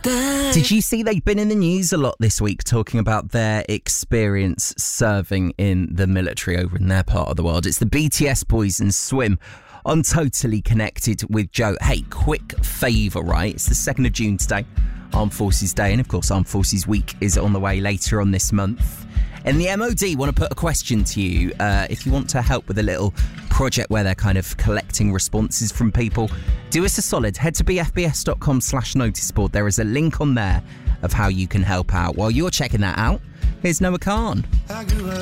Did you see they've been in the news a lot this week talking about their experience serving in the military over in their part of the world? It's the BTS boys and Swim on Totally Connected with Joe. Hey, quick favour, right? It's the 2nd of June today, Armed Forces Day, and of course Armed Forces Week is on the way later on this month. And the MOD want to put a question to you. If you want to help with a little project where they're kind of collecting responses from people, do us a solid. Head to bfbs.com/noticeboard. There is a link on there of how you can help out. While you're checking that out, here's Noah Khan.